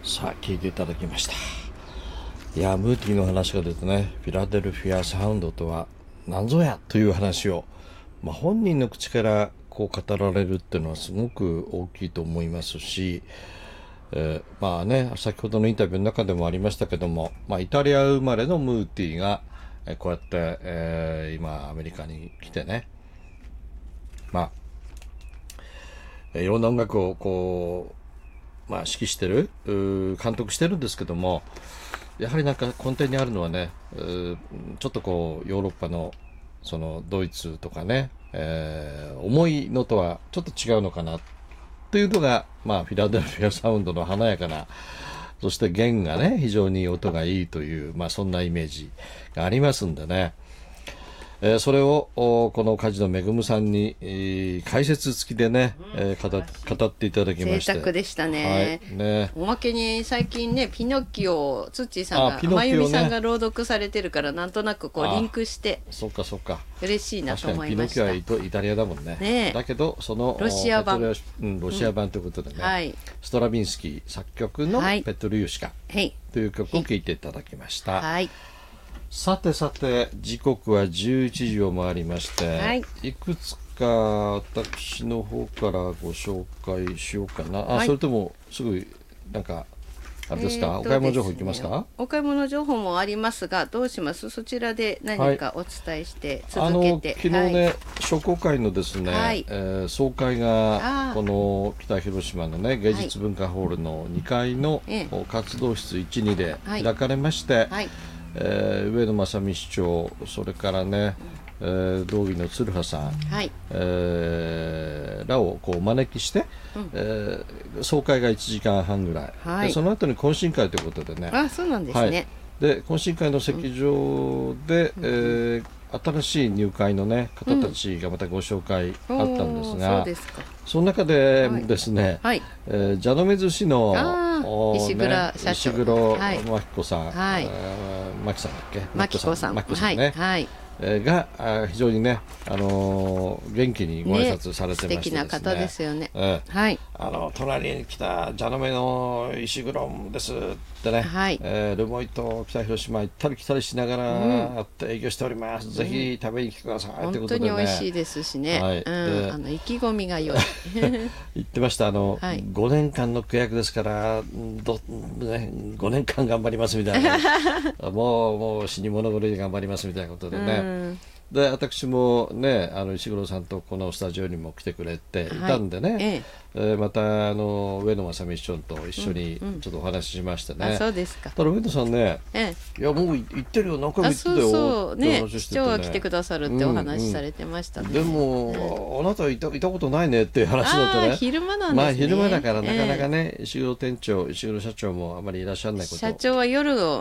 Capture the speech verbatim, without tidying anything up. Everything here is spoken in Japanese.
さあ聞いていただきました。いやムーティーの話が出てね、フィラデルフィアサウンドとは何ぞやという話を、まあ、本人の口からこう語られるっていうのはすごく大きいと思いますし、えー、まあね先ほどのインタビューの中でもありましたけども、まあ、イタリア生まれのムーティーがえこうやって、えー、今アメリカに来てね、まあいろんな音楽をこう、まあ、指揮してる監督してるんですけども、やはりなんか根底にあるのはね、ちょっとこうヨーロッパのそのドイツとかね、えー、重いのとはちょっと違うのかなというのが、まあ、フィラデルフィアサウンドの華やかな、そして弦がね非常に音がいいという、まあ、そんなイメージがありますんでね、えー、それをこの梶野恵さんに、えー、解説付きでね、えー、語, 語っていただきまして、 贅沢でしたね、はい、ね。おまけに最近ねピノキオツッチーさんが、ね、まゆみさんが朗読されてるからなんとなくこうリンクしてそっかそっか嬉しいなと思いました。 確かにピノキオはイタリアだもん ね, ねだけどそのロシア版、 うん、ロシア版ということでね、うんはい、ストラビンスキー作曲のペトリューシカという曲を聴いていただきました、はいはい。さてさて時刻はじゅういちじを回りまして、はい、いくつか私の方からご紹介しようかな、あ、はい、それともすぐなんかあれですか、えー、お買い物情報いきますか。 お買い物情報もありますがどうします。そちらで何かお伝えして続けて、 はい、あの昨日ね、はい、商工会のですね、はいえー、総会がこの北広島のね芸術文化ホールのにかいの活動室 いちに で開かれまして、はいはいえー、上野正美市長、それからね、うんえー、道義の鶴葉さん、はいえー、らをこうお招きして、うんえー、総会がいちじかんはんぐらい、はい、でその後に懇親会ということでね、 あ、そうなんですね、はい、 で懇親会の席上で、うんえー、新しい入会の、ね、方たちがまたご紹介あったんですが、うん、そうですか。その中でですね、はいえー、蛇の目寿司の石黒社長、 石黒真紀子さん、はい、真紀さんだっけ、 真紀子さん、 真紀子さんね、はいはいえー、が非常にね、あのー、元気にご挨拶されてましてですね、 素敵な方ですよね、 えーはい、あの隣に来た蛇の目の石黒ですってね、はいえー、留萌と北広島行ったり来たりしながら営業しております、うん、ぜひ食べに来てください、うん、ということでね、 本当に美味しいですしね、はいうん、あの意気込みが良い言ってました。あの、はい、ごねんかんの契約ですからど、ね、ごねんかん頑張りますみたいなもうもう死に物狂いで頑張りますみたいなことでね、うんで私もねあの石黒さんとこのスタジオにも来てくれていたんでね、はいえええー、またあの上野正美市長と一緒にちょっとお話ししましてね、うんうん、 そうですか。 ただ上野さんね、ええ、いやもう行ってるよ何回も行ってたよ、 そうそうね、市長が来てくださるってお話されてましたね、うんうん、 でも、うん、あなたいた、いたことないねっていう話だとね、 昼間なんですね、 まあ昼間だからなかなかね、ええ、石黒店長石黒社長もあまりいらっしゃらないこと、 社長は夜を